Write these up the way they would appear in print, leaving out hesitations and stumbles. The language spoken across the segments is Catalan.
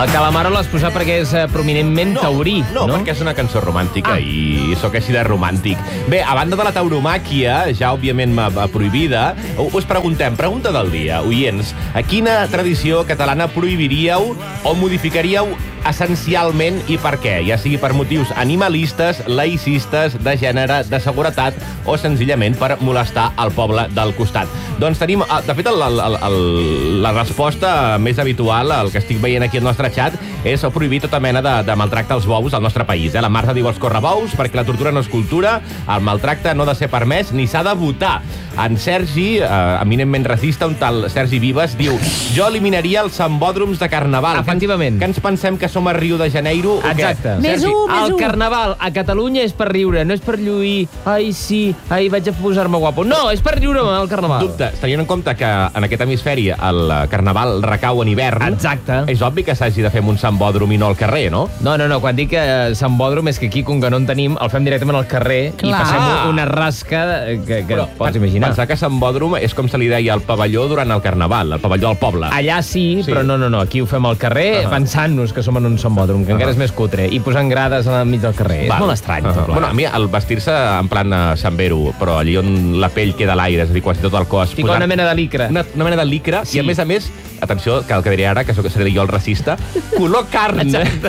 El Calamaro l'has posat perquè és prominentment taurí, no? No, perquè és una cançó romàntica i sóc així de romàntic. Bé, a banda de la tauromàquia, ja òbviament prohibida, us preguntem, pregunta del dia, oients, a quina tradició catalana prohibiríeu o modificaríeu essencialment i per què? Ja sigui per motius animalistes, laïcistes, de gènere, de seguretat o senzillament per molestar el poble del costat. Doncs tenim, de fet, la resposta més habitual, el que estic veient aquí al nostre xat, és prohibir tota mena de maltracte als bous al nostre país. La Marta diu els correbous perquè la tortura no és cultura, el maltracte no ha de ser permès ni s'ha de votar. En Sergi, eminentment racista, un tal Sergi Vives, diu jo eliminaria els sambòdroms de carnaval. Efectivament. Que ens pensem que som a Rio de Janeiro o què? Exacte. Més un. El carnaval a Catalunya és per riure, no és per lluir. Ai, sí, ai, vaig a posar-me guapo. No, és per riure el carnaval. Dubte, tenint en compte que en aquest hemisferi el carnaval recau en hivern. Exacte. És obvi que s'hagi de fer en un sambòdrom i no al carrer, no? No, quan dic sambòdrom és que aquí, com que no en tenim, el fem directament al carrer i passem una rasca que pots imaginar. Pensar que sambòdrom és com se li deia al pavelló durant el carnaval, el pavelló del poble. Allà sí, però no, aquí ho fem al carrer pensant-nos que som en un sambòdrom, que encara és més cutre, i posant grades al mig del carrer. És molt estrany. Bueno, a mi el vestir-se en plan sambero, però allí on la pell queda a l'aire, és a dir, quasi tot el cos. Fica una mena de licra. Una mena de licra, sí. I a més, atenció, que el que diré ara, que seré jo el racista, color carn.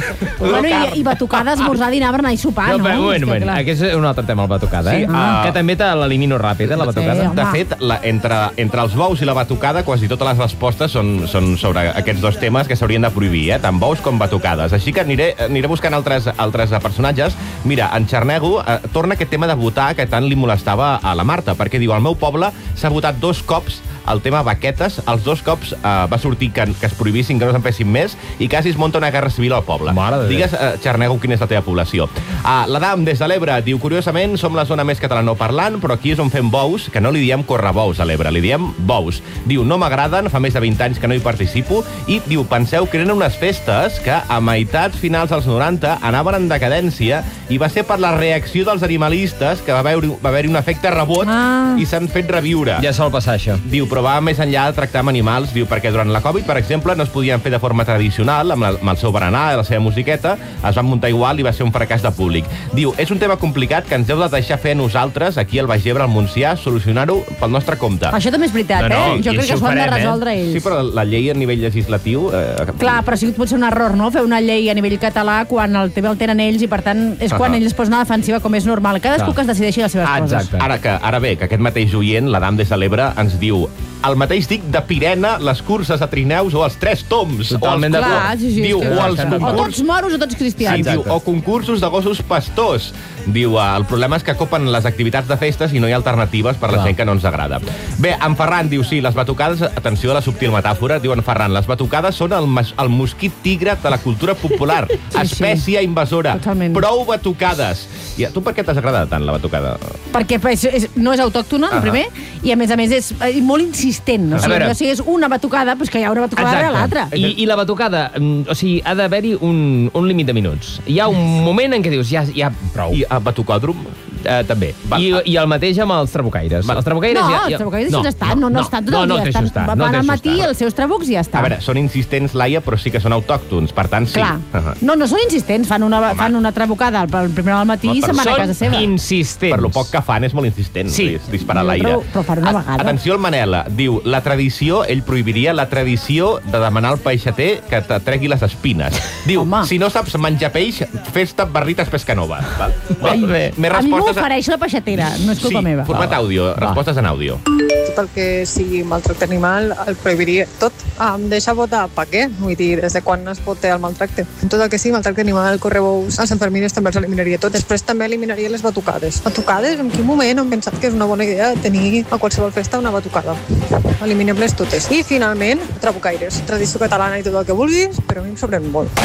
I batucada, esmorzar, dinar, berenar i sopar, no? Bueno, aquest és un altre tema, el batucada, que també te l'elimino ràpid, la batucada. De fet, entre els bous i la batucada, quasi totes les respostes són sobre aquests dos temes que s'haurien de prohibir, tant bous com batucades. Així que aniré buscant altres personatges. Mira, en Xarnego torna aquest tema de votar que tant li molestava a la Marta, perquè diu, al meu poble s'ha votat 2 cops el tema baquetes, els 2 cops va sortir que es prohibissin, que no se'n fessin més, i quasi es munta una guerra civil al poble. Digues, Xarnego, quina és la teva població. L'Adam, des de l'Ebre, diu, curiosament, som la zona més catalanoparlant, però aquí és on fem bous, que no li diem correbous a l'Ebre, li diem bous. Diu, no m'agraden, fa més de 20 anys que no hi participo, i diu, penseu que eren unes festes que a meitats finals dels 90 anaven en decadència, i va ser per la reacció dels animalistes que va haver-hi un efecte rebot i s'han fet reviure. Ja sol passar això. Diu, però va més enllà de tractar amb animals, diu, perquè durant la Covid, per exemple, no es podien fer de forma tradicional, amb el seu berenar, la seva musiqueta, es van muntar igual i va ser un fracàs de públic. Diu, és un tema complicat que ens heu de deixar fer a nosaltres, aquí al Baix Ebre, al Montsià, solucionar-ho pel nostre compte. Això també és veritat, Jo crec que s'ho han de resoldre ells. Sí, però la llei a nivell legislatiu... Clar, però sí que pot ser un error, no?, fer una llei a nivell català quan el tema el tenen ells i, per tant, és quan ells es posen a la defensiva com és normal. Cadascú que es decideixi les seves coses. Ara bé, que aquest mateix oient, l'Adam des de l'Ebre, ens diu el mateix dic de Pirena, les curses a trineus o els 3 tombs. Totalment d'acord. Diu, o tots moros o tots cristians. Sí, diu, o concursos de gossos pastors. Diu, el problema és que copen les activitats de festes i no hi ha alternatives per la gent que no ens agrada. Bé, en Ferran diu, sí, les batucades, atenció a la subtil metàfora, diu en Ferran, les batucades són el mosquit tigre de la cultura popular. Espècie invasora. Totalment. Prou batucades. I a tu per què t'has agradat tant la batucada? Perquè no és autòctona, el primer, i a més és molt insistent. O sigui, és una batucada, doncs que hi ha una batucada darrere l'altra. I la batucada, o sigui, ha d'haver-hi un límit de minuts. Hi ha un moment en què dius, ja prou. I a batucòdrom? També. I el mateix amb els trabucaires. Els trabucaires els trabucaires no estan tot el dia. Van al matí els seus trabucs i ja està. A veure, són insistents, Laia, però sí que són autòctons, per tant, sí. No són insistents, fan una trabucada al primer del matí i se'n van a casa seva. Són insistents. Per lo poc que fan és molt insistent, disparar a l'aire. Però fan una vegada. Atenció al Manel, diu, la tradició, ell prohibiria la tradició de demanar al peixater que te tregui les espines. Diu, si no saps menjar peix, fes-te barrites pescanova. A mi m'ofereix la peixatera, no és culpa meva. Format àudio, respostes en àudio. Tot el que sigui maltracte animal el prohibiria tot. Em deixa votar, per què? Vull dir, des de quan es pot el maltracte? Tot el que sigui maltracte animal, correbous, els enfermines també els eliminaria tot. Després també eliminaria les batucades. Batucades? En quin moment hem pensat que és una bona idea tenir a qualsevol festa una batucada? Eliminem-les totes. I finalment, trabucaires. Tradició catalana i tot el que vulguis, però a mi em sobren molt.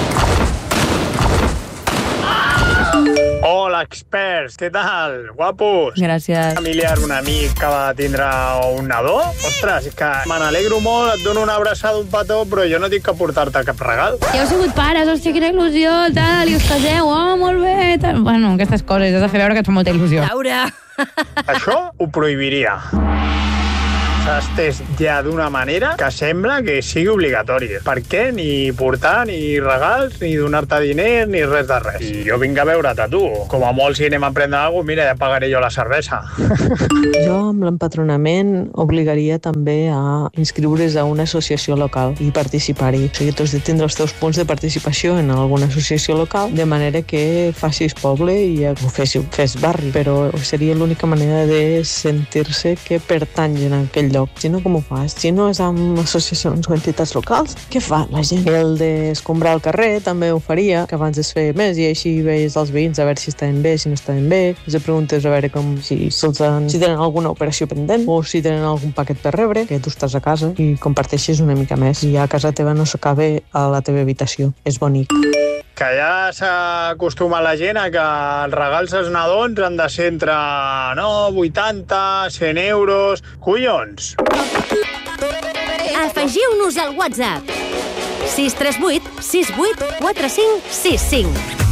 Hola, experts, què tal? Guapos. Gràcies. Familiar, un amic que va tindre un nadó. Ostres, és que me n'alegro molt, et dono una abraçada, un petó, però jo no tinc que portar-te cap regal. Ja heu sigut pares, hòstia, quina il·lusió, tal, i us caseu, molt bé, tal. Bueno, aquestes coses, has de fer veure que et fa molta il·lusió. Laura. Això ho prohibiria. s'ha estès ja d'una manera que sembla que sigui obligatori. Per què? Ni portar ni regals, ni donar-te diners, ni res de res. I jo vinc a veure't a tu. Com a molt, si anem a prendre alguna cosa, mira, ja pagaré jo la cervesa. Jo, amb l'empadronament, obligaria també a inscriure's a una associació local i participar-hi. O sigui, tu has de tindre els teus punts de participació en alguna associació local, de manera que facis poble i ho fes barri, però seria l'única manera de sentir-se que pertanyen a aquell lloc. Si no, com ho fas? Si no és amb associacions o entitats locals, què fa la gent? El d'escombrar el carrer també ho faria, que abans es feia més, i així veies els veïns a veure si estaven bé, si no estaven bé, els preguntes a veure si tenen alguna operació pendent o si tenen algun paquet per rebre, que tu estàs a casa i comparteixes una mica més, i a casa teva no s'acaba a la teva habitació. És bonic. Que ja s'acostuma la gent a que els regals als nadons han de ser entre 80, 100 euros... Collons! Afegiu-nos al WhatsApp 638 68 45 65.